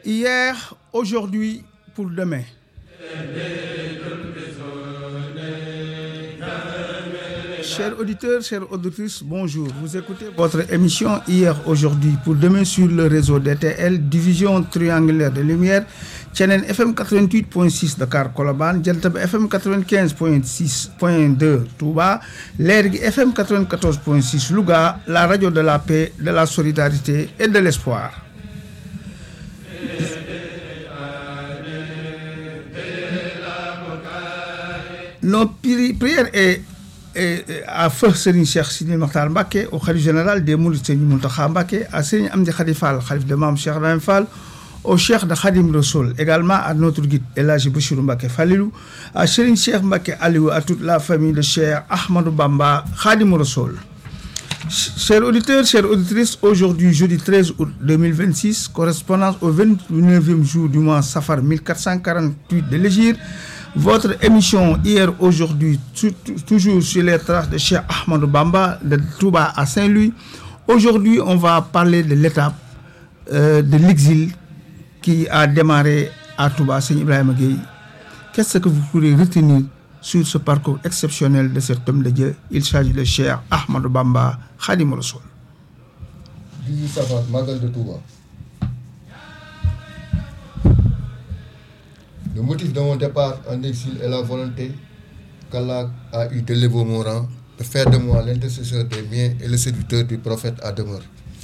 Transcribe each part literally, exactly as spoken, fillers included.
Hier, aujourd'hui, pour demain. Chers auditeurs, chères auditrices, bonjour. Vous écoutez votre émission Hier, aujourd'hui, pour demain sur le réseau D T L, division triangulaire de lumière, Channel F M quatre-vingt-huit point six Dakar Colobane, Djeltab F M quatre-vingt-quinze point six point deux Touba, Lergui F M quatre-vingt-quatorze point six Louga, la radio de la paix, de la solidarité et de l'espoir. Nos prières est à feu Serigne Cheikh Sidi Mokhtar Mbacké, au khalife général des Mourides Serigne Mountakha Mbacké, à Serigne Amdi Khady Fall, khalife de Mame Cheikh Ibrahima Fall, au Cheikh de Khadim Rassoul, également à notre guide El Hadji Bachirou Mbacké Falilou, à Serigne Cheikh Mbacké Aliou, à toute la famille de Cheikh Ahmadou Bamba Khadim Rassoul. Chers auditeurs, chères auditrices, aujourd'hui, jeudi treize août deux mille vingt-six, correspondance au vingt-neuvième jour du mois Safar mille quatre cent quarante-huit de l'Hégire, votre émission Hier, aujourd'hui, toujours sur les traces de Cheikh Ahmadou Bamba, de Touba à Saint-Louis. Aujourd'hui, on va parler de l'étape euh, de l'exil qui a démarré à Touba, Seigneur Ibrahima Gueye. Qu'est-ce que vous pourrez retenir sur ce parcours exceptionnel de cet homme de Dieu? Il s'agit de Cheikh Ahmadou Bamba, Khadim Rassoul. dix-huit Safar, Magal de Touba. Le motif de mon départ en exil est la volonté qu'Allah a eu d'élever mon rang, de faire de moi l'intercesseur des miens et le serviteur du prophète à demeure.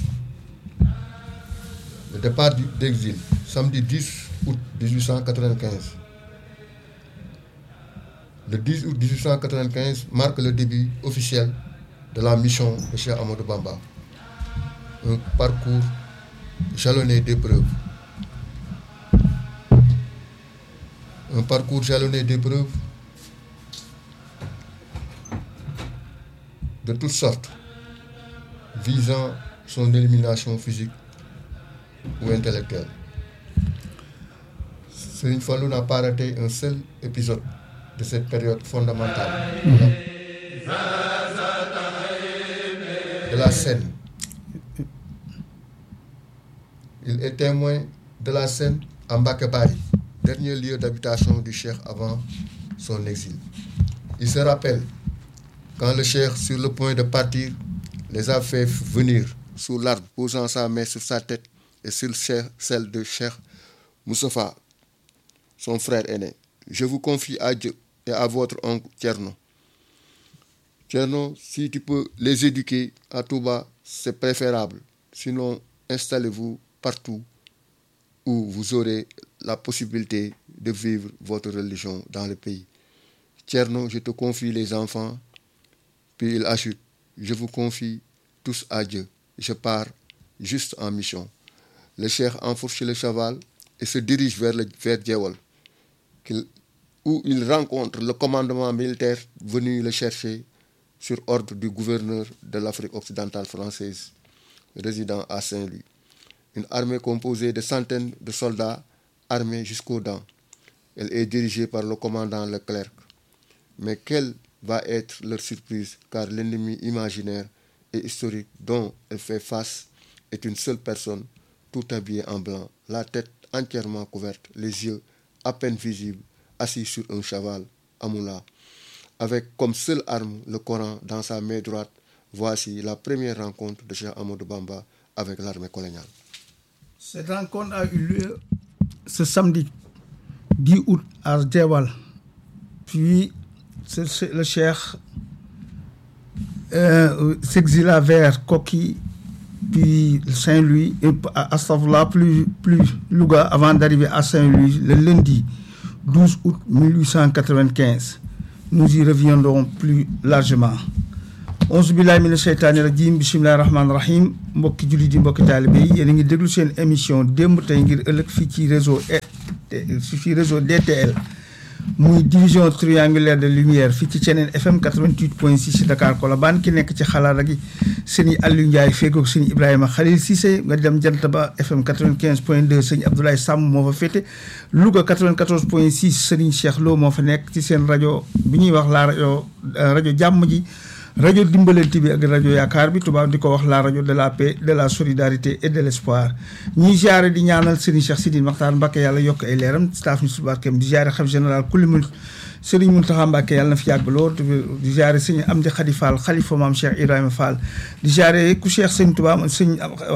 Le départ d'exil, samedi dix août dix-huit cent quatre-vingt-quinze. Le dix août dix-huit cent quatre-vingt-quinze marque le début officiel de la mission de Cheikh Ahmadou Bamba. Un parcours jalonné d'épreuves. Un parcours jalonné d'épreuves de toutes sortes, visant son élimination physique ou intellectuelle. Serigne Fallou n'a pas raté un seul épisode de cette période fondamentale de la scène. Il est témoin de la scène à Mbacké Bari, dernier lieu d'habitation du Cheikh avant son exil. Il se rappelle quand le Cheikh, sur le point de partir, les a fait venir sous l'arbre, posant sa main sur sa tête et sur celle de Cheikh Moustapha, son frère aîné. Je vous confie à Dieu et à votre oncle Thierno. Thierno, si tu peux les éduquer à Touba, c'est préférable. Sinon, installez-vous partout où vous aurez la possibilité de vivre votre religion dans le pays. Thierno, je te confie les enfants. Puis il ajoute, je vous confie tous à Dieu. Je pars juste en mission. Le cheikh enfourche le cheval et se dirige vers le vers Djewal, où il rencontre le commandement militaire venu le chercher sur ordre du gouverneur de l'Afrique occidentale française, résidant à Saint-Louis. Une armée composée de centaines de soldats armés jusqu'aux dents. Elle est dirigée par le commandant Leclerc. Mais quelle va être leur surprise, car l'ennemi imaginaire et historique dont elle fait face est une seule personne, tout habillée en blanc, la tête entièrement couverte, les yeux à peine visibles, assis sur un cheval à moula, avec comme seule arme le Coran dans sa main droite. Voici la première rencontre de Cheikh Ahmadou Bamba avec l'armée coloniale. Cette rencontre a eu lieu ce samedi dix août à Djewal. Puis le cheikh euh, s'exila vers Koki, puis Saint-Louis, et à Stavla, plus, plus Louga, avant d'arriver à Saint-Louis le lundi douze août mille huit cent quatre-vingt-quinze. Nous y reviendrons plus largement. Auzu billahi mina sheytaani rajim, bismillahi rahmaani rahim. Mbokki jullit yi, mbokki taalibe yi, yéen a ngi déglu seen émission démb tey ngir ëllëg fii ci réseau fii réseau D T L, muy division triangulaire de lumière fii ci Channel F M quatre-vingt-huit point six Dakar Colobane. Ki nekk ci xalaat gi sëñ Aliou Ndiaye feegoog sëñ Ibrahima Khalil Cissé. Nga dem jant ba F M quatre-vingt-quinze point deux sëñ Abdoulaye Samb moo fa féete. Louga quatre-vingt-quatorze point six sëriñ Cheikh Lo moo fa nekk ci seen rajo bi ñuy wax la rajo rajo jàmm ji. rajo dimbalante bi ak rajo yaakaar bi tubaab di ko wax la rajo de la paix de la solidarité et de l'espoir ñiy ziare di ñaanal Serigne Cheikh Sidi Makhtar Mbacké yàlla yokk ay leeram staff ñu si barkeem di ziare xam général kulli mu Serigne Mountakha Mbacké yàlla na fi yàgg lool di ziare Serigne Amdi Khady Fall xalifa maam Cheikh Ibrahima Fall di ziare ku Cheikh Serigne Touba sëñ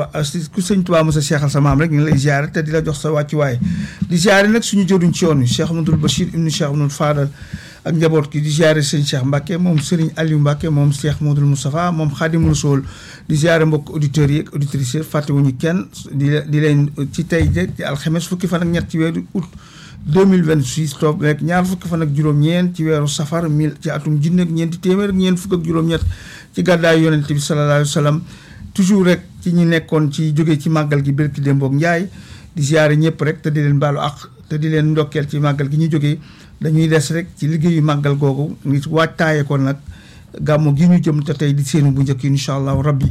ku Serigne Touba mos a seexal sa maam rek ñu ngi lay ziare te di la jox sa wàccuwaay di ziare nag suñu jëruñ ci yoon wi Cheikh Amadou Bachir ibnu Cheikh Amadou Fadal ak njaboot ki di ziare sëñ Cheikh Mbacké moom Serigne Aliou Mbacké moom Cheikh Modou Moustapha moom Khadimou Rassoul di ziare mbokk auditeurs yi ak auditrices yi fàttewuñu kenn di di leen ci tey jii ci alxames fukki fan ak ñett ci weeru août deux mille vingt-six toog rek ñaar fukki fan ak juróom-ñeent ci weeru safar mille ci atum junni ak ñeenti téeméer ak ñeent fukk ak juróom-ñett ci gàddaayu yonent bi sallallahu alayhi wa sallam toujours rek ci ñi nekkoon ci jóge ci màggal gi bërki démboog njaay di ziare ñëpp rek te di leen baalu ak te di leen ndokkeel ci màggal gi ñu jógee dañuy des rek ci liggéeyu màggal googu ngi waajtaaye ko nag gàmmu gi ñu jëm te tey di seenu bu njëkk incha allahu rabbi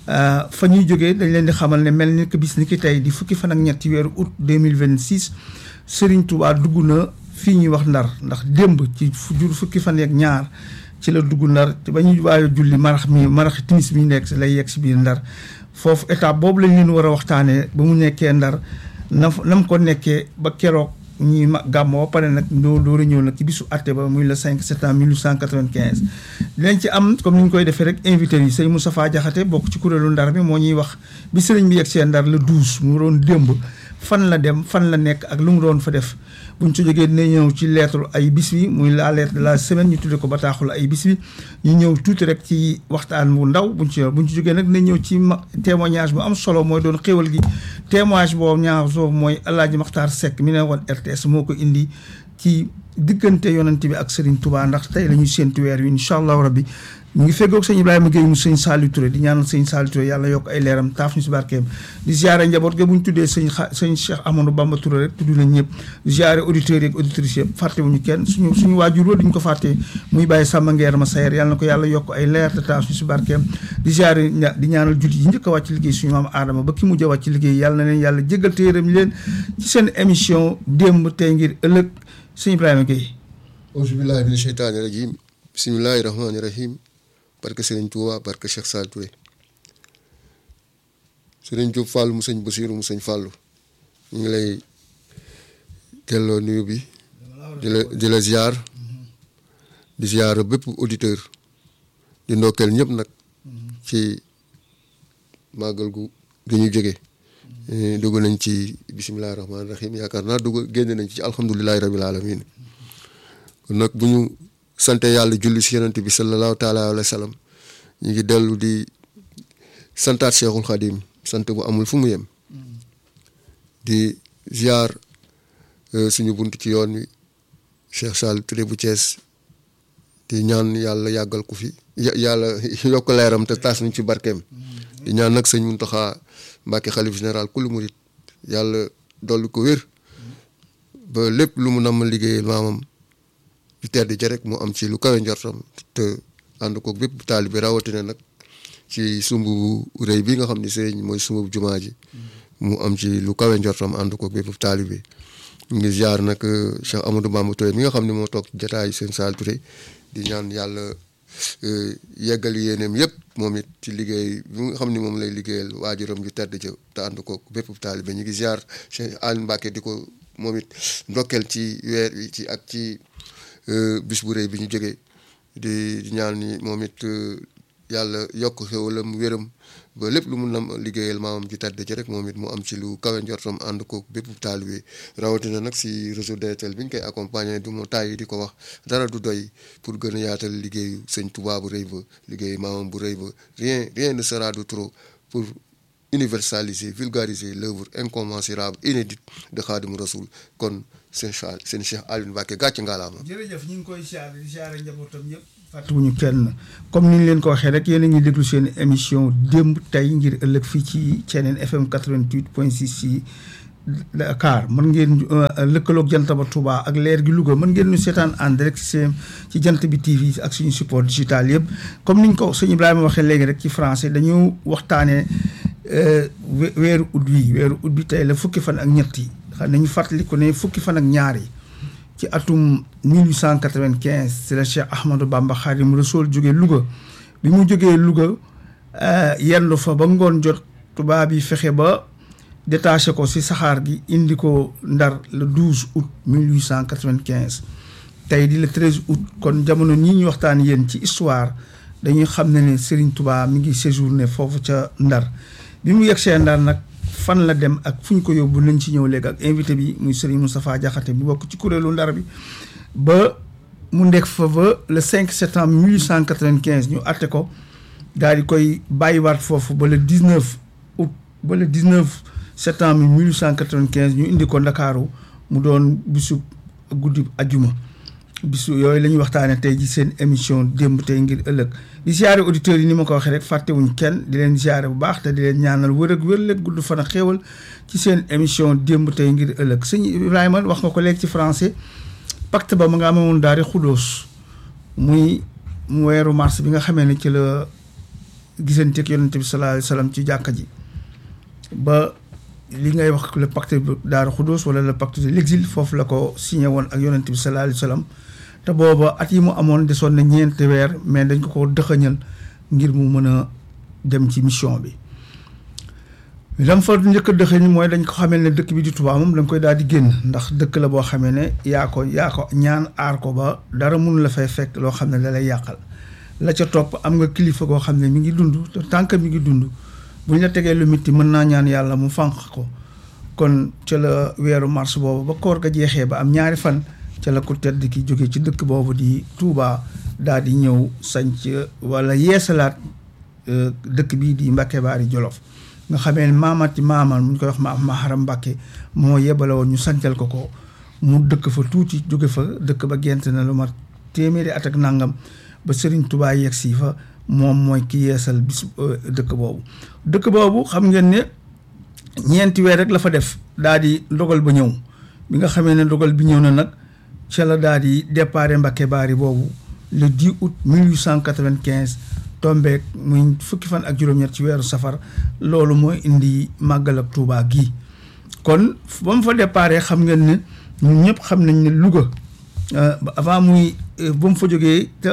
fa ñuy jógee dañ leen di xamal ne mel ni que bis ni ki tey di fukki fan ak ñett ci weeru août deux mille vingt-six Serigne Touba dugg na fii ñuy wax ndar ndax démb ci jur fukki fan ak ñaar ci la dugg ndar te ba ñuy waaye julli marax mi marax timis mi nekk lay yegg si biir ndar foofu étape boobu lañ leen war a waxtaanee ba mu nekkee ndar na nam ko nekkee ba keroog ñuy ma gàmmoo ba pare nag doo door a ñëw nag ci bisu atte ba muy le cinq septembre mille huit cent quatre-vingt-quinze dinañ ci am comme ni ñu koy defee rek invité yi sëñ Moustapha Diakhaté bokk ci kuréelu ndar bi moo ñuy wax bi sëriñ bi yegg see ndar le douze mu doon démb fan la dem fan la nekk ak lu mu doon fa def buñ ci jógee dina ñëw ci lettre ay bis bi muy la lettre de la semaine ñu tudde ko bataaxul ay bis bi ñu ñëw tuuti rek ci waxtaan bu ndaw buñ ci buñ ci jógee nag dina ñëw ci témoignage bu am solo mooy doon xéwal gi témoignage boobu ñaar boobu mooy El Hadj Makhtar Seck mi ne woon R T S moo ko indi ci diggante yonent bi ak Serigne Touba ndax tey la ñuy séntu weer wi incha allahu rabbi ñu ngi feggoog sëñ Ibrahima Gueye mu sëñ Saliou Touré di ñaanal sëñ Saliou Touré yàlla yokk ay leeram taaf ñu si barkeem di ziare njaboot ga bu ñu tuddee sëñ xa sëñ Cheikh Amadou Bamba Touré rek tudd nañ ñëpp di ziare auditeurs yi ak auditrices yëpp fàttewuñu kenn suñu suñu waajur duñ ko fàtte muy bàyyi Samba Ngeer ma sayer yàlla na ko yàlla yokk ay leer te taaf ñu si barkeem di ziare di ñaanal jullit yi njëkk a wàcc liggéey suñu maam Adama ba ki mujj a wàcc liggéey yàlla na leen yàlla jéggal te yërëm leen ci seen émission démb tey ngir ëllëg sëñ Ibrahima Gueye auzu billahi mina sheytaani rajim bismillahi rahmani rahim barke Serigne Touba barke Cheikh Saliou Touré Serigne Diop Fallou mu sëñ Basiru mu sëñ Fallou ñu ngi lay delloo nuyu bi di la di la ziar di ziar bépp auditeur di ndokkeel ñëpp nag ci màggal gu gi ñu jóge dugg nañ ci bisimilahi rahmaani rahim yaakaar naa dugg génn nañ ci alhamdulilahi rabil alamin kon nag bu ñu sante yàlla julli si yonent bi sallallahu taala alayhi wa sallam ñu ngi dellu di santaat Cheikhul Khadim sant bu amul fu mu yem di ziar suñu bunt ci yoon wi Cheikh Saliou Touré bu Thiès di ñaan yàlla yàggal ko fi yàlla yokk leeram te taas nañ ci barkeem di ñaan nag sëñ Mountakha Mbacké xalif général kulu murit yàlla dolli ko wér ba lépp lu mu namm liggéeyal maamam yu tedd ja rek mu am ci lu kawe njortam te ànd ko bépp taalibe bi rawatina nag ci sumbu rëy bi nga xam ne sëriñ mooy sumbu jumaa ji mu am ci lu kawe njortam ànd ko bépp taalibe bi ngi ziar nag Cheikh Amadou Bamba Touré mi nga xam ne moo toog jataayu seen Saliou Touré di ñaan yàlla yeggal yéeneem yëpp moom it ci liggéey bi nga xam ne moom lay liggéeyal waajuram ju tedd ja te ànd ko bépp taalibe ñu ngi ziar Cheikh Aliou Mbacké di ko moom it ndokkeel ci weer wi ci ak ci bis bu rëy bi ñu jógee di ñaan ni moom it yàlla yokk xéwalam wéram ba lépp lu mu nam liggéeyal maamam ju tedd ci rek moom it mu am ci lu kawe njortam ànd ko bépp taalibe rawatina nag si réseau D T L bi ñu koy accompagner du mu tàyyi di ko wax dara du doy pour gën a yaatal liggéeyu sëñ Touba bu rëy ba liggéeyu maamam bu rëy ba rien rien ne sera de trop pour universaliser vulgariser l'œuvre incommensurable inédite de Khadim Rasoul kon seen Cheikh seen Cheikh Aliou Mbacké gàcc ngaalaama. jërëjëf ñu ngi koy siyaare di siyaare njabootam yëpp. fàttewuñu kenn comme ni ñu leen ko waxee rek yéen a ngi déglu seen émission démb tey ngir ëllëg fii ci Thiénène F M quatre-vingt-huit point six ci Dakar mën ngeen lëkkaloog jant ba Touba ak leer gi Louga mën ngeen ñu seetaan en direct ci jant bi T V ak suñu support digital yëpp comme niñ ko sëñ Ibrahima waxee léegi rek ci français dañu waxtaanee weeru ut wi weeru ut bi tey la fukki fan ak ñett yi xam nañu fàttali ko ne fukki fan ak ñaar yi ci atum mille huit cent quatre-vingt-quinze c'est le Cheikh Ahmadou Bamba Khadim Rassoul jóge Louga bi mu jógee Louga yendu fa ba ngoon jot tubaab yi fexe ba détaché ko ci saxaar gi indi ko Ndar le douze août mille huit cent quatre-vingt-quinze tey di le treize août kon jamono nii ñu waxtaan yéen ci histoire dañuy xam ne ne Serigne Touba mi ngi séjourné foofu ca Ndar bi mu yegsee Ndar nag fan la dem ak fu ñu ko yóbbu nañ ci ñëw léegi ak invité bi muy Serigne Moustapha Diakhaté bi bokk ci kuréelu Ndar bi ba mu nekk fa ba le cinq septembre mille huit cent quatre-vingt-quinze ñu atte ko daal di koy bàyyiwaat foofu ba le dix-neuf août ba le dix-neuf septembre mille huit cent quatre-vingt-quinze ñu indi ko Ndakaaru mu doon bisu guddi ajjuma bisu yooyu la ñuy waxtaane tey ji seen émission démb tey ngir ëllëg di siyaare auditeurs yi ni ma ko waxee rek fàttewuñ kenn di leen siyaare bu baax te di leen ñaanal wër ak wër leen gudd fan ak xéewal ci seen émission démb tey ngir ëllëg sëñ Ibrahima wax nga ko léegi ci français pacte ba ma nga amoon daari xudóos muy weeru mars bi nga xamee ne ci la gisanteeg yonent bi sallallahu alayhi wa sallam ci jàkka ji ba li ngay wax le pacte daari xudóos wala le pacte de l'exil foofu la ko signé woon ak yonent bi sallallahu alayhi wa sallam te booba at yi mu amoon desoon na ñeenti weer mais dañ ko ko dëxëñal ngir mu mën a dem ci mission bi lam fa njëkk a dëxëñ mooy dañ ko xamee ne dëkk bi di Touba moom dañ koy daal di génn ndax dëkk la boo xamee ne yaa ko yaa ko ñaan aar ko ba dara mënu la fay fekk loo xam ne da lay yàqal la ca topp am nga kilifa goo xam ne mi ngi dund te tànk mi ngi dund bu ñu la tegee lu mitti mën naa ñaan yàlla mu fànq ko kon ca la weeru mars boobu ba koor ga jeexee ba am ñaari fan ca la ko tedd ki jógee ci dëkk boobu di Touba daal di ñëw sanc wala yeesalaat dëkk bii di Mbacke Bari Jolof nga xamee ne maamati maaman mu ñu koy wax ma Maharam Mbacke moo yebale woon ñu sancal ko ko mu dëkk fa tuuti jóge fa dëkk ba gent na lu mat téeméeri at ak nangam ba Serigne Touba yegg si fa moom mooy ki yeesal bis dëkk boobu dëkk boobu xam ngeen ne ñeenti weer rek la fa def daal di dogal ba ñëw bi nga xamee ne dogal bi ñëw na nag ca la daal di départ Mbacke Bari boobu le dix août mille huit cent quatre-vingt-quinze tombeek muy fukki fan ak juróom-ñett ci weeru safar loolu mooy indi màggal ak Touba gii kon ba mu fa départ xam ngeen ne ñun ñëpp xam nañ ne Louga avant muy ba mu fa jógee te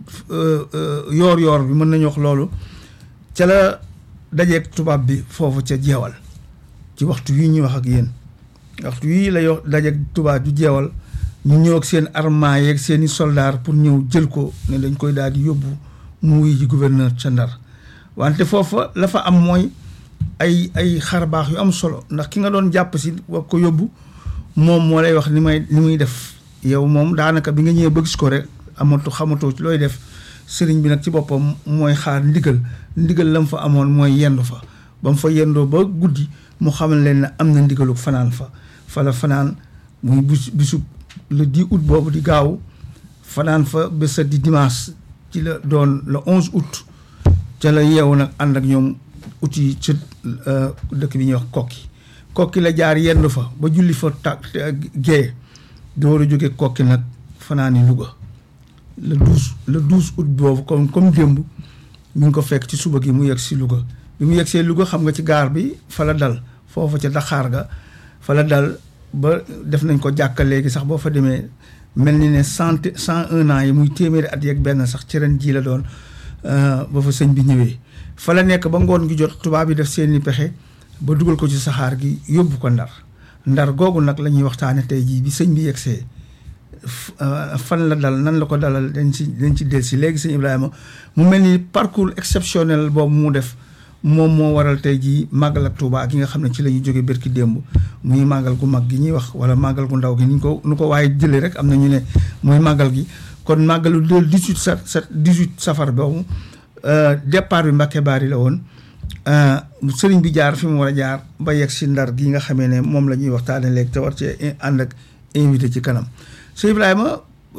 yoor yoor bi mën nañu wax loolu ca la dajeeg tubaab bi foofu ca jeewal ci waxtu yi ñuy wax ak yéen waxtu yii la yo dajeeg tubaab ju jeewal ñu ñëw ak seen armée yeeg seeni soldaar pour ñëw jël ko ne dañ koy daal di yóbbu mu wuy ji gouverneur ca Ndar wante foofa la fa am mooy ay ay xar baax yu am solo ndax ki nga doon jàpp si wax ko yóbbu moom moo lay wax ni may ni muy def yow moom daanaka bi nga ñëwee ba gis ko rek amatu xamatoo ci looy def sëriñ bi nag ci boppam mooy xaar ndigal ndigal la mu fa amoon mooy yendu fa ba mu fa yendoo ba guddi mu xamal leen ne am na ndigalu fanaan fa fa la fanaan muy bis bisu le dix août boobu di gaaw fanaan fa bés di dimanche ci la doon le onze août ca la yeewu nag ànd ak ñoom ut yi ci dëkk bi ñuy wax kokki kokki la jaar yendu fa ba julli fa ta géeye door a jóge kokki nag fanaani Louga le douze le douze août boobu comme comme démb ñu ngi ko fekk ci suba gi mu yegg si Louga bi mu yegg see Louga xam nga ci gaar bi fa la dal foofu ca Daxaar ga fa la dal ba def nañ ko jàkka léegi sax boo fa demee mel ni ne cent cent un ans yi muy téeméeri at yeeg benn sax ci ren ji la doon ba fa sëñ bi ñëwee fa la nekk ba ngoon gi jot tubaab yi def seeni pexe ba dugal ko ci saxaar gi yóbbu ko Ndar Ndar googu nag la ñuy waxtaane tey jii bi sëñ bi yegsee fan la dal nan la ko dalal dañ ci dañ ci del si léegi sëñ Ibrahima mu mel ni parcours exceptionnel boobu mu def moom moo waral tey jii màggal ak Touba gi nga xam ne ci la ñuy jóge bërki démb muy màggal gu mag gi ñuy wax wala màggal gu ndaw gi ni ñu ko nu ko waaye jëlee rek am na ñu ne mooy màggal gi kon màggalu de dix-huit sa dix-huit safar boobu départ bi Mbacke Bari la woon sëriñ bi jaar fi mu war a jaar ba yegg si Ndar gi nga xamee ne moom la ñuy waxtaane léegi te war cee ànd ak invité ci kanam sëñ Ibrahima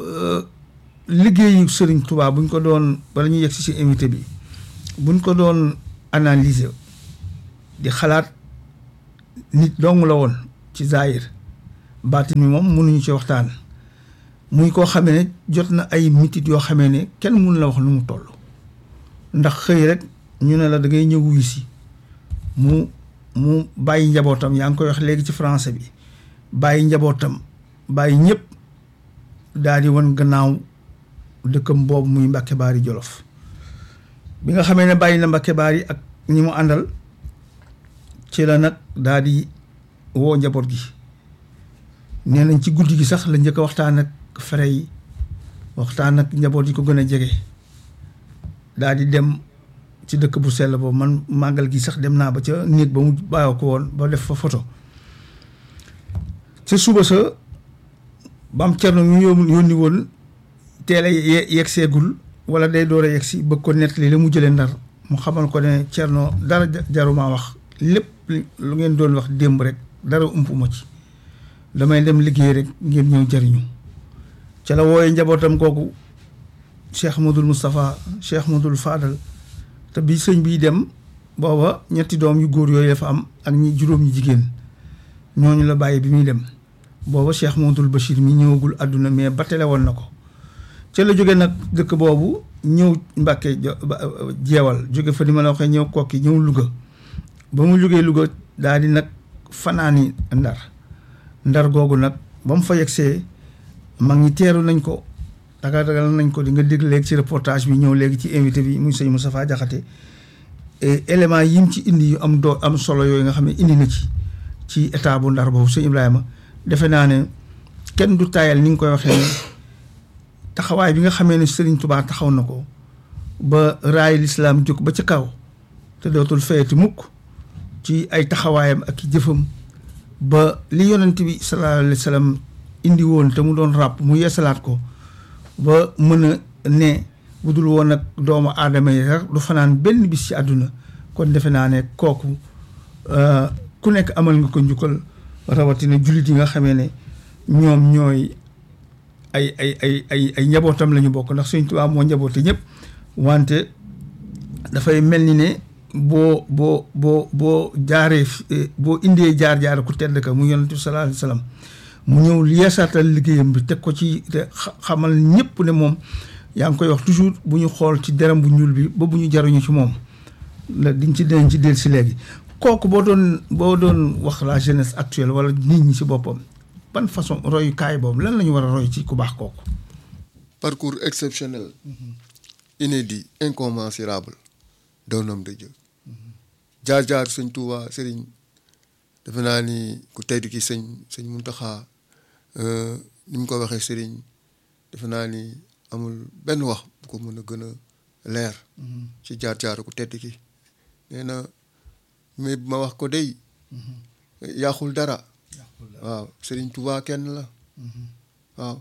liggéeyu sëriñ Touba buñ ko doon wala ñuy yegg si si invité bi buñ ko doon analyser di xalaat nit dong la woon ci Zahir baatin mi moom mënuñu ci waxtaan muy koo xamee ne jot na ay mitit yoo xamee ne kenn mënu la wax nu mu toll ndax xëy rek ñu ne la da ngay ñëw wuyu si mu mu bàyyi njabootam yaa ngi koy wax léegi ci français bi bàyyi njabootam bàyyi ñëpp daal di wan gannaaw dëkkam boobu muy Mbacke Bari Jolof bi nga xamee ne bàyyi na Mbàkke Baari ak ñi mu àndal ci la nag daal di woo njaboot gi nee nañ ci guddi gi sax la njëkk a waxtaan ak frère yi waxtaan ak njaboot yi ko gën a jege daal di dem ci dëkk bu sell boobu man màggal gi sax dem naa ba ca néeg ba mu bàyyoo ko woon ba def fa photo ca suba sa bam Cerno ñu yónni woon teel a yegg seegul wala day door a yegg si bëgg ko nettali la mu jëlee Ndar mu xamal ko ne Cerno dara jaruma wax lépp lu ngeen doon wax démb rek dara umpuma ci damay dem liggéey rek ngeen ñëw jariñu ca la wooyee njabootam kooku Cheikh Modou Moustapha Cheikh Modou Fadal te bi sëñ biy dem booba ñetti doom yu góor yooyu dafa am ak ñi juróom ñi jigéen ñooñu la bàyyi bi muy dem booba Cheikh Modou Bachir mi ñëwagul àdduna mais battale woon na ko ca la jóge nag dëkk boobu ñëw Mbàkke jeewal jóge fa ni ma la waxee ñëw Kokki ñëw Louga ba mu jógee Louga daal di nag fanaani Ndar Ndar googu nag ba mu fa yegsee mag ñi teeru nañ ko daga dagal nañ ko di nga dégg léegi ci reportage bi ñëw léegi ci invité bi muy sëñ Moustapha Diakhaté élément yim ci indi yu am doo am solo yooyu nga xam ne indi na ci ci état bu Ndar boobu sëñ Ibrahima defe naa ne kenn du taayal ni nga koy waxee ne taxawaay bi nga xamee ne Serigne Touba taxaw na ko ba raay lislaam jóg ba ca kaw te dootul fayati mukk ci ay taxawaayam ak i jëfam ba li yonent bi sallallahu alayhi wa sallam indi woon te mu doon ràpp mu yeesalaat ko ba mën a ne bu dul woon ak doomu aadama yi rek du fanaan benn bis ci àdduna kon defe naa ne kooku ku nekk amal nga ko njukkal rawatina jullit yi nga xamee ne ñoom ñooy ay ay ay ay ay njabootam la ñu bokk ndax Sëñ Tuubaa moo njaboote ñëpp wante dafay mel ni ne boo boo boo boo jaaree boo indee jaar-jaar ku tedd ka mu yonent bi sallallahu alayhi wa sallam mu ñëw yeesaatal liggéeyam bi teg ko ci te xamal ñëpp ne moom yaa ngi koy wax toujours bu ñu xool ci deram bu ñuul bi ba bu ñu jaruñu ci moom la diñ ci dinañ ci del si léegi kooku boo doon boo doon wax la jeunesse actuelle wala nit ñi ci boppam ban façon royukaay boobu lan la ñu war a roy ci ku baax kooku. Parcours exceptionnel, inédit, incommensurable d'un homme de Dieu. jaar-jaar sëñ Tuubaa sëriñ defe naa ni ku tedd ki sëñ sëñ Muntaxa ni mu ko waxee sëriñ defe naa ni amul benn wax bu ko mën a gën a leer ci jaar-jaar ku tedd ki nee na mais ma wax ko dey yàqul dara waaw sëriñ Tuubaa kenn la waaw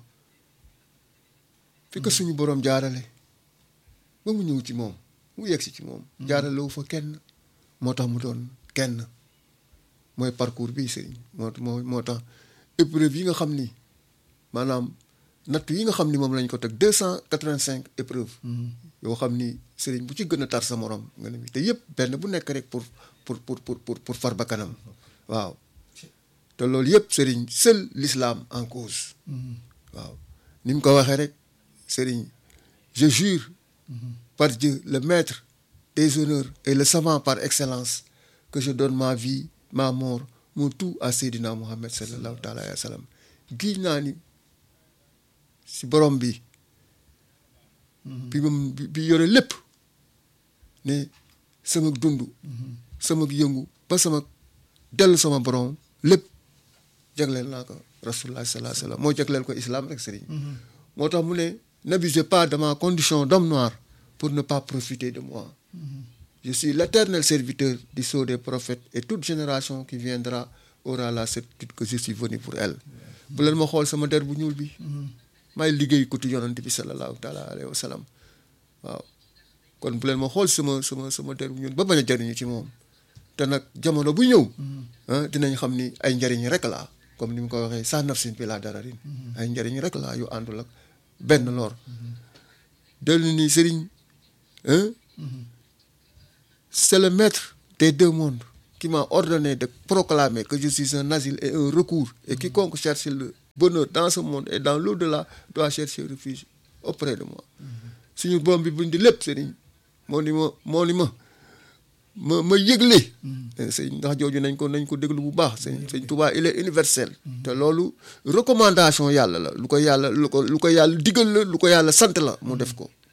fi ko suñu boroom jaarale ba mu ñëw ci moom mu yegsi ci moom jaarale wu fa kenn moo tax mu doon kenn mooy parcours bi sëriñ moo moo moo tax épreuve yi nga xam ni maanaam natt yi nga xam ni moom lañ ko teg deux cent quatre-vingt-cinq épreuves yoo xam ni sëriñ bu ci gën a tar sa morom nga ne te yëpp benn bu nekk rek pour pour pour pour pour far ba kanam waaw te loolu yëpp sëriñ seul l'islam en cause waaw ni mu ko waxee rek sëriñ je jure par Dieu le maître des honneurs et le savant par excellence que je donne ma vie ma mort mon tout à Seydina Mohamed sallallahu taala alayhi wa sallam giñ naa ni si borom bi bi moom bi yore lépp ne sama dund sama yëngu ba sama dellu sama borom lépp jagleel naa ko rasulullah sallallahu alayhi wa sallam moo jagleel ko islam rek sëriñ moo tax mu ne n'abusez pas de ma condition d'homme noir pour ne pas profiter de moi. Je suis l'éternel serviteur du sceau des prophètes et toute génération qui viendra aura la certitude que je suis venu pour elle. bu leen ma xool sama der bu ñuul bi may liggéey ku tu yonent bi sallallahu taala alayhi wa sallam waaw kon bu leen ma xool sama sama sama der bu ñuul ba bañ a jariñu ci moom te nag jamono bu ñëw ah dinañ xam ni ay njariñ rek laa comme ni mu ko waxee sa nafsin bi laa dara rin ay njariñ rek laa yu àndul ak benn lor dellu ni sëriñ c'est le maître des deux mondes qui m'a ordonné de proclamer que je suis un asile et un recours et quiconque cherche le bonheur dans ce monde et dans l'au-delà doit chercher refuge auprès de moi suñu boom bi buñ di lépp sëriñ moo ni ma moo ni ma ma ma yëgle sëñ ndax jooju nañ ko nañ ko déglu bu baax sëñ sëñ Tuubaa il est universel te loolu recommandation yàlla la lu ko yàlla lu ko lu ko yàlla digal la lu ko yàlla sant la mu def ko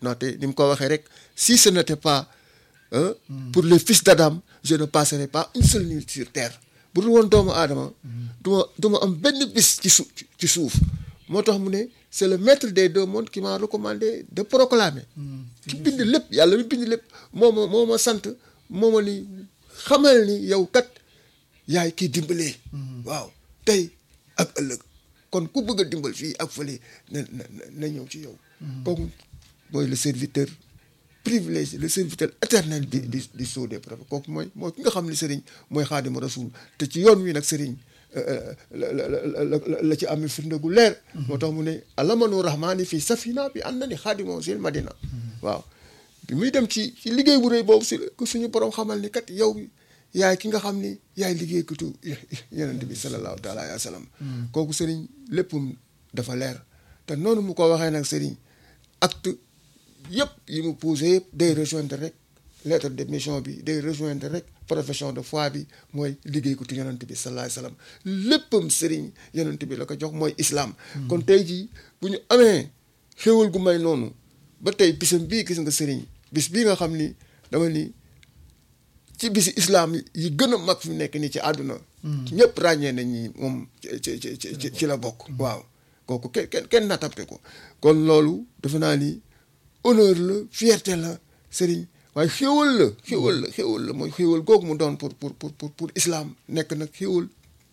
ndaxte ni mu ko waxee rek si ce n'était pas hein, pour les fils d'Adam je ne passerai pas une seule nuit sur terre bu dul woon doomu aadama du ma du ma am benn bis ci suuf ci suuf moo tax mu ne c'est le maître des deux mondes qui m'a recommandé de proclamer ci bind lépp yàlla mi bind lépp moo ma moo ma sant moo ma ni xamal ni yow kat yaay kii dimbalee waaw tey ak ëllëg kon ku bëgg a dimbal fii ak fële na na na ñëw ci yow kooku mooy le serviteur privilégié le serviteur éternel di di di sceau des prophètes kooku mooy mooy ki nga xam ne sëriñ mooy xaadimu rasul te ci yoon wi nag sëriñ la la la la ci amee firnde gu leer moo tax mu ne alamanu rahmaani fii safina bi ànd na ni xaadimoo sil madina waaw bi muy dem ci ci liggéey bu rëy boobu si suñu borom xamal ni kat yow yaay ki nga xam ni yaay liggéeykatu yonent bi sallallahu taala alayhi wa sallam kooku sëriñ léppam dafa leer te noonu mu ko waxee nag sëriñ acte yëpp yi mu posé yëpp day rejoindre rek lettre de mission bi day rejoindre rek profession de foi bi mooy liggéeykatu yonent bi sallallahu alayhi wa sallam léppam sëriñ yonent bi la ko jox mooy islam kon tey jii bu ñu amee xéwal gu may noonu ba tey bisam bii gis nga sëriñ bis bii nga xam ni dama ni ci bisi islam yi gën a mag fi nekk nii ci àdduna ñëpp ràññee nañ ñi moom ci ci ci ci la bokk waaw kooku kenn kenn kenn nattappe ko kon loolu defe naa ni honneur la fierté la sëriñ waaye xéwal la xéwal la xéwal la mooy xéwal googu mu doon pour pour pour pour islam nekk nag xéwal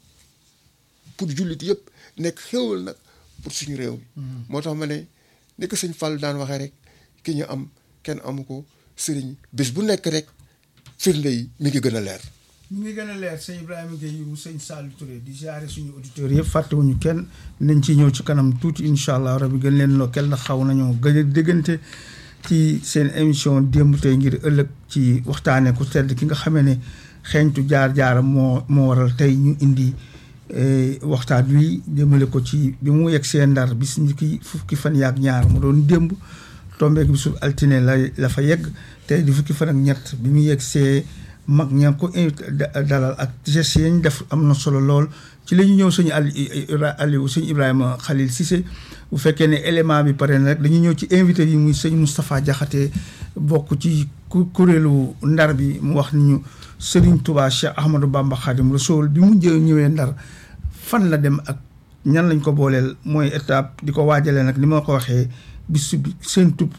pour jullit yëpp nekk xéwal nag pour suñu réew mi moo tax ma ne ni ko sëñ Fall daan waxee rek ki ñu am kenn amu ko sëriñ bés bu nekk rek firnde yi mi ngi gën a leer mi ngi gën a leer sëñ Ibrahima Gueye mu sëñ Saliou Touré di jaare suñu auditeurs yëpp fàttewuñu kenn nañ ci ñëw ci kanam tuuti incha allah rabi gën leen loo kenn xaw nañoo gëj a déggante ci seen émission démb tey ngir ëllëg ci waxtaanee ku tedd ki nga xamee ne xeeñtu jaar-jaaram moo moo waral tey ñu indi waxtaan wi jëmale ko ci bi mu yegg seen Ndar bis ñi ki fukki fan yaak ñaar mu doon démb tombeek bisu altine la la fa yegg tey di fukki fan ak ñett bi mu yegg see mag ña ko dalal ak gestes yi ñu def am na solo lool ci la ñu ñëw sëñ Aliou sëñ Ibrahima Khalil Cissé bu fekkee ne élément bi pare na rek dañu ñëw ci invité yi muy sëñ Moustapha Diakhaté bokk ci kuréelu Ndar bi mu wax ni ñu Serigne Touba Cheikh Ahmadou Bamba Khadim Rassoul bi mu jë ñëwee Ndar fan la dem ak ñan lañ ko booleel mooy étape di ko waajalee nag ni ma ko waxee bis bi seen tub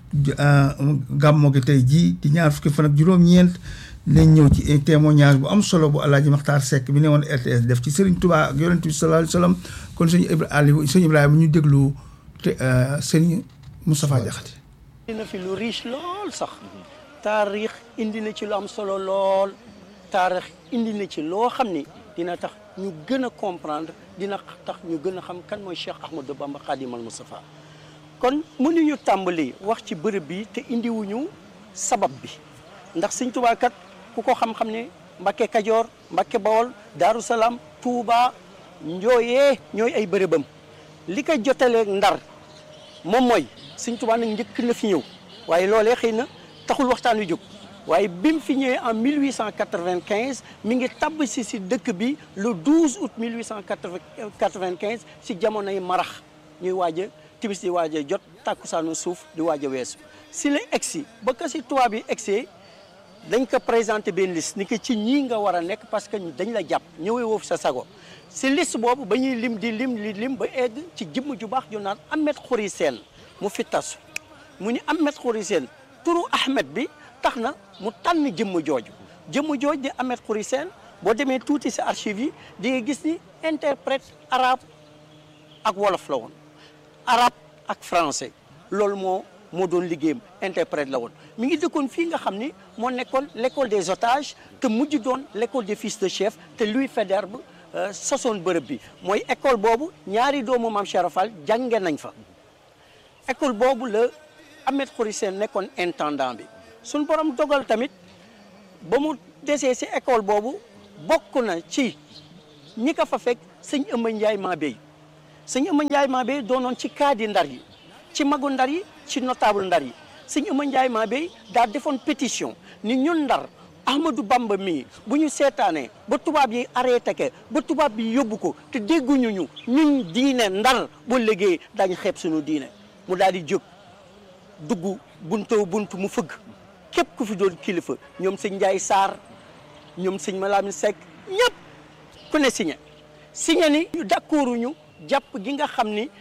gàmmo gi tey jii di ñaar fukki fan ak juróom-ñeent lañ ñëw ci témoignage bu am solo bu Alaaji Maxtaar Seck bi ne woon R T S def ci Serigne Touba ak Yonent bi sallallahu alayhi wa sallam kon sëñ Ibrahima sëñ Ibrahima ñu déglu te sëñ Moustapha Diakhaté. indi na fi lu riche lool sax taarix indi na ci lu am solo lool taarix indi na ci loo xam ni dina tax ñu gën a comprendre dina tax ñu gën a xam kan mooy Cheikh Ahmadou Bamba Khadimal Moustapha kon mënuñu tàmbali wax ci bërëb bi te indiwuñu sabab bi ndax sëñ Touba kat ku ko xam-xam ne Mbakke Kajoor Mbakke Bawol Daaru Salaam Touba Njooyee ñooy ay bërëbam li ko jotalee Ndar moom mooy sëñ Touba nag njëkk na fi ñëw waaye loolee xëy na taxul waxtaan wi jóg waaye bi mu fi ñëwee en mille huit cent quatre-vingt-quinze mi ngi tabb si si dëkk bi le douze août mille huit cent quatre-vingt-quinze si jamonoy marax ñuy waaj a timis di waaj a jot tàkkusaanu suuf di waaj a weesu si la egsi ba ka si tubaab bi egsee dañ ko présenté benn liste ni que ci ñii nga war a nekk parce que dañ la jàpp ñëwee woo sa sago si liste boobu ba ñuy lim di lim li lim ba egg ci jëmm ju baax ju naan Ahmed Khoury Sène mu fi tasu mu ni Ahmed Khoury Sène turu Ahmed bi tax na mu tànn jëmm jooju jëmm jooju di Ahmed Khoury Sène boo demee tuuti si archive yi di nga gis ni interprète arabe ak wolof la woon arabe ak français loolu moo moo doon liggéeyam interprète la woon mi ngi dëkkoon fii nga xam ni moo nekkoon l'école des otages te mujj doon l'école des fils de chef te Louis Faidherbe sosoon bërëb bi mooy école boobu ñaari doomu Maam Cheikh Fall jànge nañ fa école boobu la Ahmed Khoury Sène nekkoon intendant bi suñ borom dogal tamit ba mu desee si école boobu bokk na ci ñi ko fa fekk sëñ Ëmba Ndiaye Mabéy sëñ Ëmba Ndiaye Mabéy doonoon ci kaadi Ndar yi ci magu Ndar yi ci notable Ndar yi sëñ Ëmba Ndiaye Mabéy daa defoon pétition ni ñun Ndar Ahmadou Bamba mii bu ñu seetaanee ba tubaab yi arrêté ke ba tubaab bi yóbbu ko te dégguñu ñu ñun diine Ndar bu liggéey daañu xeeb suñu diine mu daal di jóg dugg buntu buntu mu fëgg képp ku fi doon kilifa ñoom sëñ Ndiaye Sarr ñoom sëñ Malamine Seck ñëpp ku ne signé signé ni ñu d'accord ñu jàpp gi nga xam ni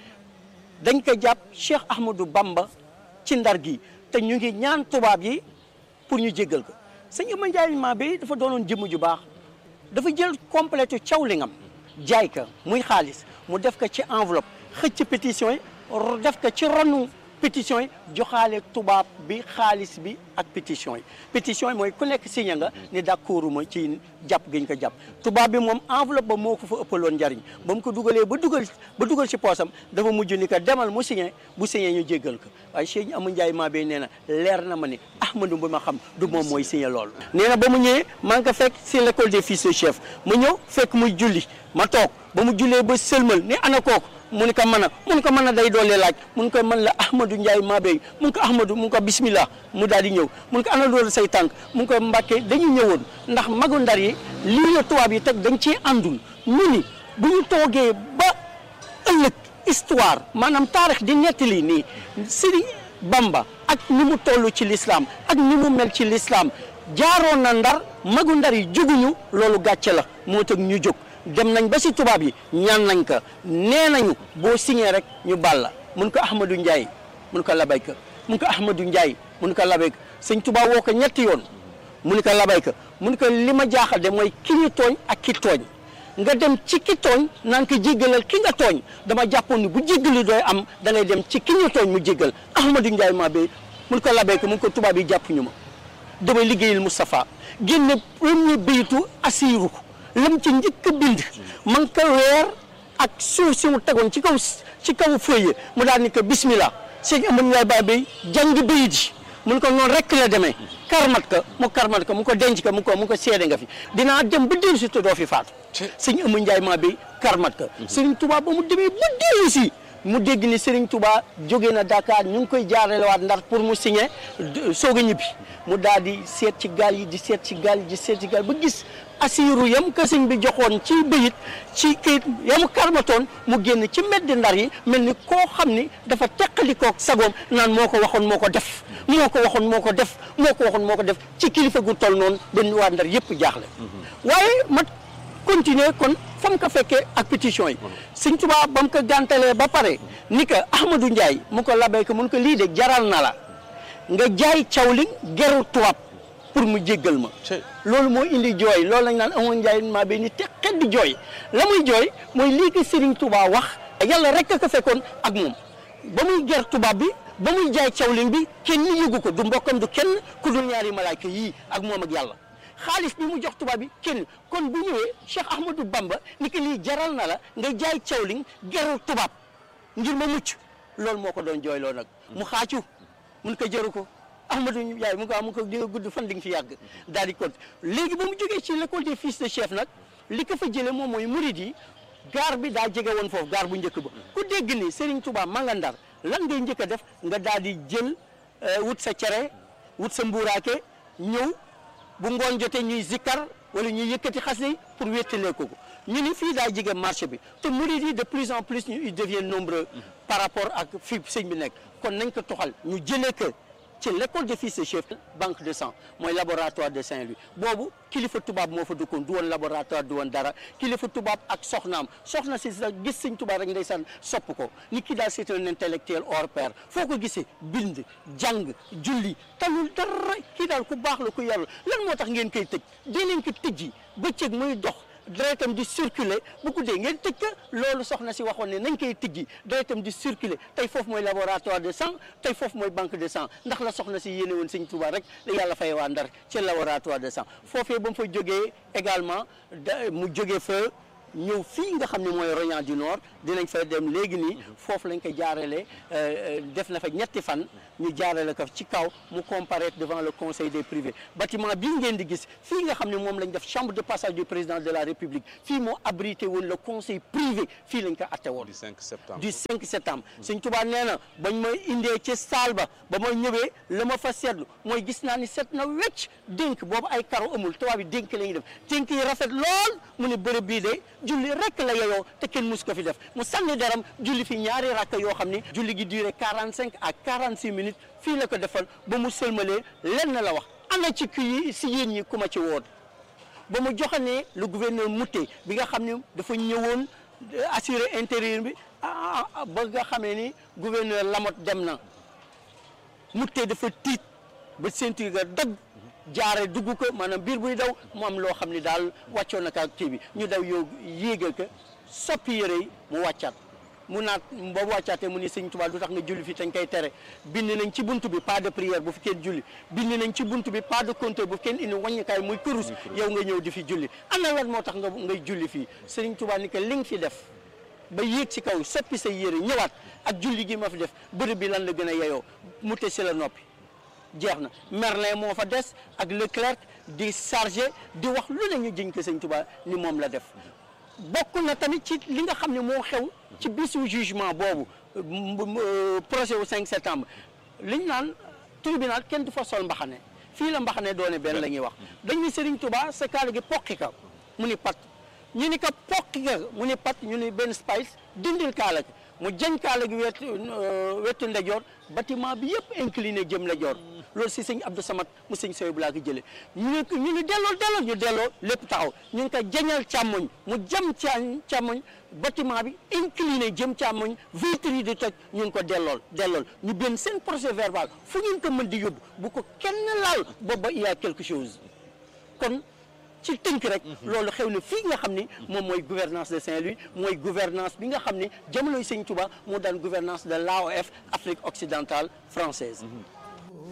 dañ ko jàpp Cheikh Ahmadou Bamba ci Ndar gi te ñu ngi ñaan tubaab yi pour ñu jéggal ko sëñ Ama Ndiaye Mabé dafa doonoon jëmm ju baax dafa jël complété cawlingam jaay ka muy xaalis mu def ko ci enveloppe xëcc pétition yi def ko ci ronu pétition yi joxaale tubaab bi xaalis bi ak pétition yi pétition yi mooy ku nekk signé nga ni d'accord ma ci jàpp gi ñu ko jàpp tubaab bi moom enveloppe ba moo ko fa ëppaloon njariñ ba mu ko dugalee ba dugal ba dugal ci poosam dafa mujj ni ko demal mu signé bu signé ñu jéggal ko waaye Cheikh Ama Ndiaye Mabé nee na leer na ma ni Ahmadou bi ma xam du moom mooy signé loolu nee na ba mu ñëwee maa ngi ko fekk si l'école des fils de chef mu ñëw fekk muy julli ma toog ba mu jullee ba sëlmal ni ana kooku mu ni ko mën a mu ni ko mën a day doole laaj mu ni ko mën la Ahmadou Ndiaye Mabé mu ni ko Ahmadou mu ni ko bismillah mu daal di ñëw mu ni ko ana doole say tànk mu ni ko Mbàkke dañu ñëwoon ndax magu Ndar yi lii la tubaab yi teg dañ cee àndul ñu ni bu ñu toogee ba ëllëg histoire maanaam taarix di nettali nii Sëriñ Bamba ak ni mu toll ci l'islam ak ni mu mel ci l'islam jaaroon na Ndar magu Ndar yi jóguñu loolu gàcce la moo tax ñu jóg dem nañ ba si tubaab yi ñaan nañ ko nee nañu boo signé rek ñu bal la mun ko Ahmadou Ndiaye mun ko labay ka mun ko Ahmadou Ndiaye mun ko labay ka sëñ tubaab woo ko ñetti yoon mun ko labay ka mun ko li ma jaaxal de mooy ki ñu tooñ ak ki tooñ nga dem ci ki tooñ naan ko jéggalal ki nga tooñ dama jàppoon ni bu jéggali dooy am da ngay dem ci ki ñu tooñ mu jéggal Ahmadou Ndiaye Mabé mun ko labay ka mun ko tubaab yi jàpp ñu ma damay liggéeyal Moustapha génne premier bayitu assiru lam ci njëkk a bind man ko weer ak suuf si mu tegoon ci kaw ci kaw feuille mu daal ni ko bismillah Cheikh Ama Ndiaye Mabé jàng bayit yi mun ko noonu rek la demee karmat ka mu karmat ka mu ko denc ka mu ko mu ko seede nga fi dinaa dem ba dellu si te doo fi faatu Cheikh Ama Ndiaye Mabé karmat ka Serigne Touba ba mu demee ba dellu si mu dégg ni Serigne Touba jóge na Dakar ñu ngi koy jaarelewaat Ndar pour mu signé soog a ñibbi mu daal di seet ci gaal yi di seet ci gaal yi di seet ci gaal ba gis asiru yam ka sëñ bi joxoon ci bayit ci kayit yamu karmatoon mu génn ci mbedd Ndar yi mel ni koo xam ni dafa teqalikoog sagoom naan moo ko waxoon moo ko def moo ko waxoon moo ko def moo ko waxoon moo ko def ci kilifa gu toll noonu benn waa Ndar yëpp jaaxle waaye ma continuer kon fa mu ko fekkee ak pétition yi sëñ Tuubaa ba mu ko gàntalee ba pare ni ko Ahmadou Ndiaye mu ko labay ko mun ko lii de jaral na la nga jaay cawling geru tubaab pour mu jéggal ma loolu moo indi jooy loolu lañ naan Ama Ndiaye Mabé ni te xeddi jooy la muy jooy mooy lii ko Serigne Touba wax yàlla rek a ko fekkoon ak moom ba muy ger tubaab bi ba muy jaay cawling bi kenn yëgu ko du mbokkam du kenn ku dul ñaari malaayka yii ak moom ak yàlla xaalis bi mu jox tubaab bi kenn kon bu ñëwee Cheikh Ahmadou Bamba ni ko lii jaral na la nga jaay cawling geru tubaab ngir ma mucc loolu moo ko doon jooyloo nag mu xaacu mun ko jëru ko Ahmadou Ndiaye mu ko am mu ko di nga gudd fan di nga fi yàgg daal di compte léegi ba mu jógee ci l'école des fils de chef nag li ko fa jëlee moom mooy murid yi gaar bi daa jege woon foofu gaar bu njëkk ba ku dégg ni Serigne Touba ma nga Ndar lan ngay njëkk a def nga daal di jël wut sa cere wut sa mbuuraake ñëw bu ngoon jotee ñuy zikkar wala ñuy yëkkati xas yi pour wéttalee ko ko ñu ni fii daa jege marché bi te murid yi de plus en plus ñu ils deviennent nombreux par rapport ak fii sëñ bi nekk kon nañ ko toxal ñu jëlee que ci l'école des fils de chef banque de sang mooy laboratoire de Saint-Louis boobu kilifa tubaab moo fa dëkkoon du woon laboratoire du woon dara kilifa tubaab ak soxnaam soxna si sa gis sëñ tubaab rek ndeysaan sopp ko nit ki daal c'est un intellectuel hors pair foo ko gisee bind jàng julli talul dara kii daal ku baax la ku yarul lan moo tax ngeen koy tëj dee leen ko tëjji bëccëg muy dox deretam di circuler bu guddee ngeen tëj ka loolu soxna si waxoon ne nañ koy tijji deretam di circuler tey foofu mooy laboratoire de sang tey foofu mooy banque de sang ndax la soxna si yéene woon Sëñ Tuubaa rek la yàlla fay waa Ndar ci laboratoire de sang foofee ba mu fa jógee également da mu jógee fa ñëw fii nga xam ne mooy Royan du Nord dinañ fa dem léegi nii foofu lañ ko jaarale def na fa ñetti fan ñu jaarale ko ci kaw mu comparaître devant le conseil des privés bâtiment bii ngeen di gis fii nga xam ne moom lañ def chambre de passage du président de la république fii moo abrité woon le conseil privé fii lañ ko atte woon du cinq septembre du cinq septembre Sëñ Tuubaa nee na bañ ma indee ci salle ba ba ma ñëwee la ma fa seetlu mooy gis naa ni set na wecc dénk boobu ay karo amul tubaab bi dénk la ñuy def dénk yi rafet lool mu ne bërëb bii de julli rek la yeyoo te kenn mus ko fi def mu sànni deram julli fi ñaari rakk yoo xam ni julli gi duré quarante cinq à quarante six minutes fii la ko defal ba mu sëlmalee lenn la wax ana ci kii si yéen ñi ku ma ci woon ba mu joxane le gouverneur Mouté bi nga xam ne dafa ñëwoon assurer intérieur bi ba nga xamee ni gouverneur Lamotte dem na Mouté dafa tiit ba ceinture ga dagg jaare dugg ko maanaam biir buy daw mu am loo xam ne daal wàccoon na ak kii bi ñu daw yow yéegal ko soppi yére yi mu wàccaat mu naat ba wàccaatee mu ni sëñ Tuubaa du tax nga julli fii tañ koy tere bind nañ ci buntu bi pas de prière bu fi kenn julli bind nañ ci buntu bi pas de compteur bu fi kenn indi wàññikaay muy kurus yow nga ñëw di fi julli ana lan moo tax nga ngay julli fii sëñ Tuubaa ni que li nga fi def ba yéeg ci kaw soppi say yére ñëwaat ak julli gi ma fi def bërëb bi lan la gën a yeyoo mu te si la noppi jeex na Merlin moo fa des ak Leclerc di chargé di wax lu ne ñu jëñ ko sëñ Tuubaa ni moom la def bokk na tamit ci li nga xam ne moo xew ci bisu jugement boobu procès wu cinq septembre liñ naan tribunal kenn du fa sol mbaxane fii la mbaxane doone benn la ñuy wax dañ ni Serigne Touba sa kaala gi poqi ka mu ni pat ñu ni ka poqi ka mu ni pat ñu ni benn spice dindil kaala gi mu jañ kaala gi wetu wetu ndejoor bâtiment bi yëpp incliné jëm ndejoor loolu si sëñ Abdou Samad mu sëñ Sow bu laa ko jëlee ñu ne ñu ne delloo delloo ñu delloo lépp taxaw ñu ngi ko jañal càmmoñ mu jëm ca càmmoñ bâtiment bi incliné jëm càmmoñ vitre yi di toj ñu ngi ko dellool dellool ñu benn seen procès verbal fu ngeen ko mën di yóbbu bu ko kenn laal booba il y a quelque chose kon ci tënk rek loolu xew na fii nga xam ni moom mooy gouvernance de Saint-Louis mooy gouvernance bi nga xam ni jamonoy Sëñ Touba moo daan gouvernance de l'A O F Afrique occidentale française